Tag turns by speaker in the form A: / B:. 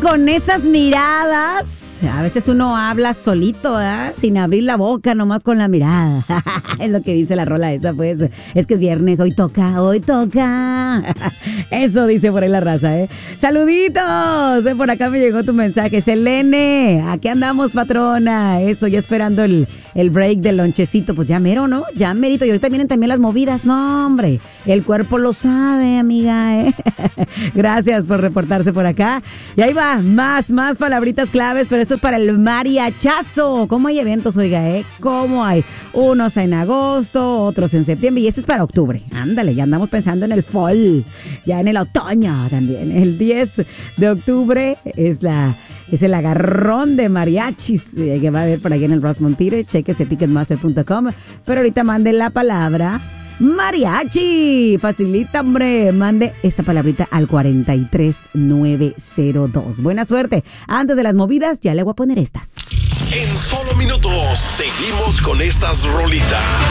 A: con esas miradas. A veces uno habla solito, ¿eh? Sin abrir la boca, nomás con la mirada. Es lo que dice la rola esa, pues. Es que es viernes, hoy toca, hoy toca. Eso dice por ahí la raza, ¿eh? Saluditos. Por acá me llegó tu mensaje. Selene, aquí andamos, patrona. Eso, ya esperando el break del lonchecito. Pues ya mero, ¿no? Ya merito. Y ahorita vienen también las movidas. No, hombre. El cuerpo lo sabe, amiga, ¿eh? Gracias por reportarse por acá. Y ahí va, más palabritas claves, pero esto es para el mariachazo. ¿Cómo hay eventos, oiga, ¿Cómo hay? Unos en agosto, otros en septiembre, y este es para octubre. Ándale, ya andamos pensando en el fall, ya en el otoño también. El 10 de octubre es el agarrón de mariachis que va a haber por ahí en el Rosemont Theater. Chequese ticketmaster.com. Pero ahorita manden la palabra mariachi. Facilita, hombre. Mande esa palabrita al 43902. Buena suerte. Antes de las movidas, ya le voy a poner estas.
B: En solo minutos, seguimos con estas rolitas.